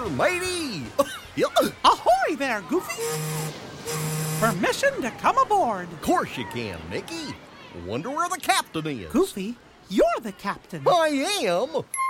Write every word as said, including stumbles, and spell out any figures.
matey! Ahoy there, Goofy! Permission to come aboard. Of course you can, Mickey. Wonder where the captain is. Goofy, you're the captain. I am?